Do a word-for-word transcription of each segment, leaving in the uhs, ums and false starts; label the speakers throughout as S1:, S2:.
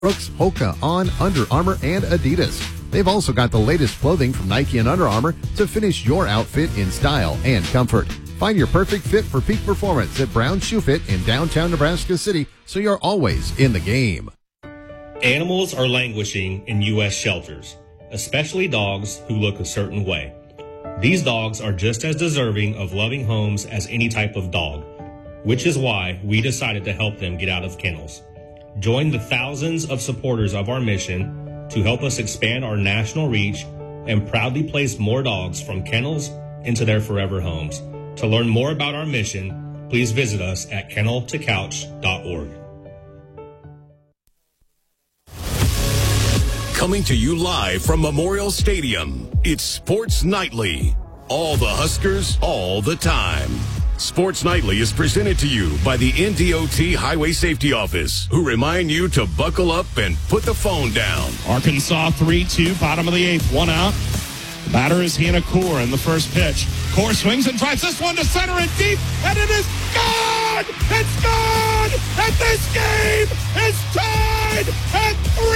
S1: Brooks, Hoka, On, Under Armour, and Adidas. They've also got the latest clothing from Nike and Under Armour to finish your outfit in style and comfort. Find your perfect fit for peak performance at Brown Shoe Fit in downtown Nebraska City, so you're always in the game.
S2: Animals are languishing in U S shelters, especially dogs who look a certain way. These dogs are just as deserving of loving homes as any type of dog, which is why we decided to help them get out of kennels. Join the thousands of supporters of our mission to help us expand our national reach and proudly place more dogs from kennels into their forever homes. To learn more about our mission, please visit us at kennel to couch dot org.
S3: Coming to you live from Memorial Stadium, it's Sports Nightly. All the Huskers, all the time. Sports Nightly is presented to you by the N D O T Highway Safety Office, who remind you to buckle up and put the phone down.
S4: Arkansas three two, bottom of the eighth, one out. The batter is Hannah Core in the first pitch. Core swings and drives this one to center and deep, and it is gone! It's gone! And this game is tied at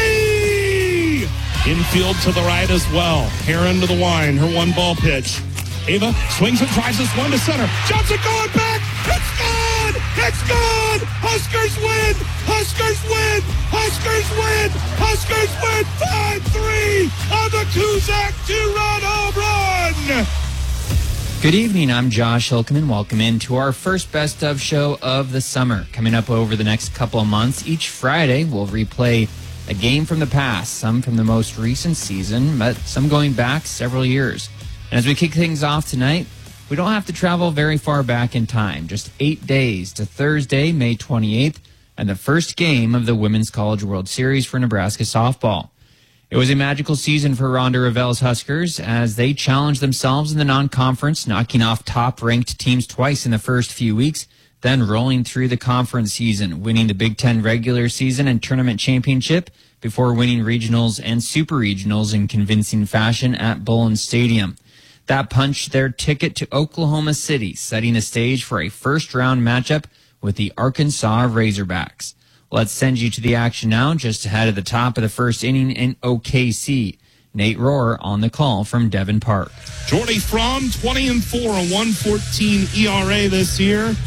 S4: three! Infield to the right as well. Heron to the line, her one ball pitch. Ava swings and drives this one to center. Johnson going back. It's gone. It's gone. Huskers win. Huskers win. Huskers win. Huskers win five three on the Kuzak two-run home run.
S5: Good evening. I'm Josh Hilkeman. Welcome into our first Best Of show of the summer. Coming up over the next couple of months, each Friday we'll replay a game from the past, some from the most recent season, but some going back several years. And as we kick things off tonight, we don't have to travel very far back in time, just eight days to Thursday, May twenty-eighth, and the first game of the Women's College World Series for Nebraska softball. It was a magical season for Rhonda Revell's Huskers as they challenged themselves in the non-conference, knocking off top-ranked teams twice in the first few weeks, then rolling through the conference season, winning the Big Ten regular season and tournament championship before winning regionals and super regionals in convincing fashion at Bullen Stadium. That punched their ticket to Oklahoma City, setting the stage for a first-round matchup with the Arkansas Razorbacks. Let's send you to the action now, just ahead of the top of the first inning in O K C. Nate Rohr on the call from Devon Park.
S4: Jordy Fromm, twenty and four, a one fourteen E R A this year.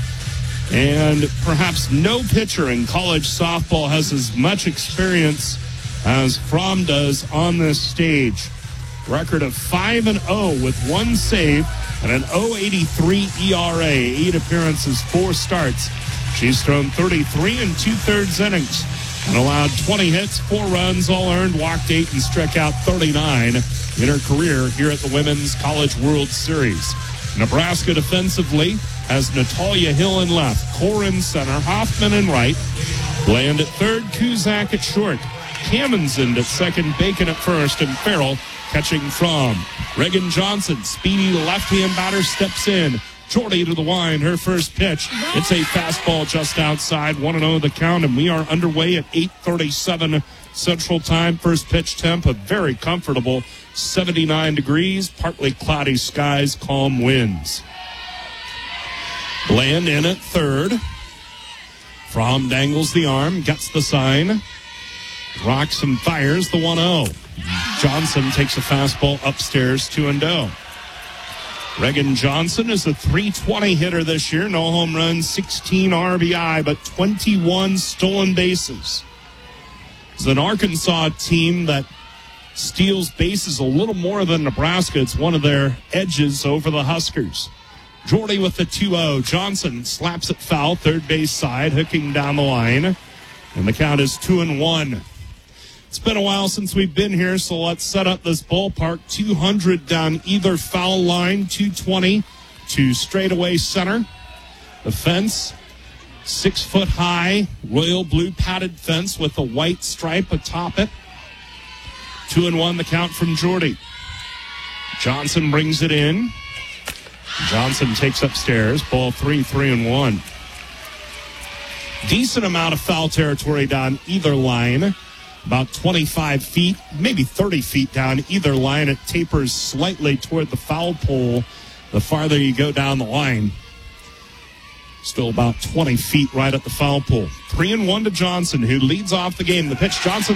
S4: And perhaps no pitcher in college softball has as much experience as Fromm does on this stage. Record of five and oh with one save and an oh eighty-three E R A. Eight appearances, four starts. She's thrown thirty-three and two-thirds innings and allowed twenty hits, four runs, all earned, walked eight, and struck out thirty-nine in her career here at the Women's College World Series. Nebraska defensively has Natalia Hill in left, Core in center, Hoffman in right, Bland at third, Kuzak at short, Kamensund at second, Bacon at first, and Farrell catching from. Reagan Johnson, speedy left-hand batter, steps in. Jordy to the line, her first pitch. It's a fastball just outside, one and oh the count, and we are underway at eight thirty-seven Central Time. First pitch temp, a very comfortable seventy-nine degrees, partly cloudy skies, calm winds. Bland in at third. Fromm dangles the arm, gets the sign. Rocks and fires the one oh. Johnson takes a fastball upstairs, two and oh. Reagan Johnson is a three twenty hitter this year. No home runs, sixteen R B I, but twenty-one stolen bases. It's an Arkansas team that steals bases a little more than Nebraska. It's one of their edges over the Huskers. Jordy with the two oh. Johnson slaps it foul, third base side, hooking down the line. And the count is two and one. It's been a while since we've been here, so let's set up this ballpark. two hundred down either foul line, two twenty to straightaway center. The fence, six foot high, royal blue padded fence with a white stripe atop it. Two and one the count from Jordy. Johnson brings it in. Johnson takes upstairs. Ball three, three and one. Decent amount of foul territory down either line. About twenty-five feet, maybe thirty feet down either line. It tapers slightly toward the foul pole the farther you go down the line. Still about twenty feet right at the foul pole. Three and one to Johnson, who leads off the game. The pitch, Johnson